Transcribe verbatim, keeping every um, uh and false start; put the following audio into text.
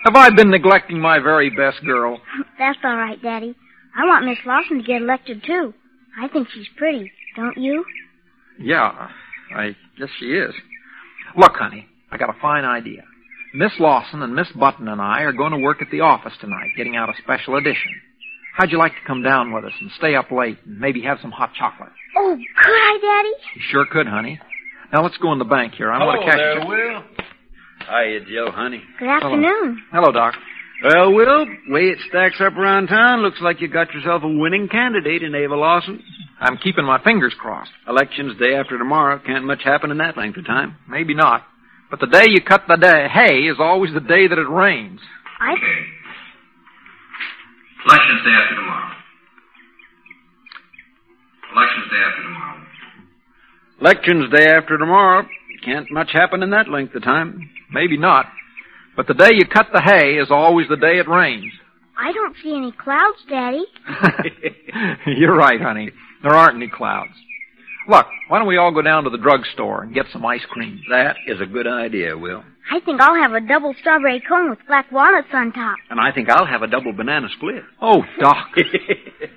Have I been neglecting my very best girl? That's all right, Daddy. I want Miss Lawson to get elected, too. I think she's pretty, don't you? Yeah, I guess she is. Look, honey, I got a fine idea. Miss Lawson and Miss Button and I are going to work at the office tonight, getting out a special edition. How'd you like to come down with us and stay up late and maybe have some hot chocolate? Oh, could I, Daddy? You sure could, honey. Now let's go in the bank here. I'm Hello going to cash there, you. Will. Hiya, Joe, honey. Good afternoon. Hello. Hello, Doc. Well, Will, way it stacks up around town, looks like you got yourself a winning candidate in Ava Lawson. I'm keeping my fingers crossed. Election's day after tomorrow. Can't much happen in that length of time. Maybe not. But the day you cut the day, hay is always the day that it rains. I... Election's day after tomorrow. Election's day after tomorrow. Election's day after tomorrow. Can't much happen in that length of time. Maybe not. But the day you cut the hay is always the day it rains. I don't see any clouds, Daddy. You're right, honey. There aren't any clouds. Look, why don't we all go down to the drugstore and get some ice cream? That is a good idea, Will. I think I'll have a double strawberry cone with black walnuts on top. And I think I'll have a double banana split. Oh, Doc.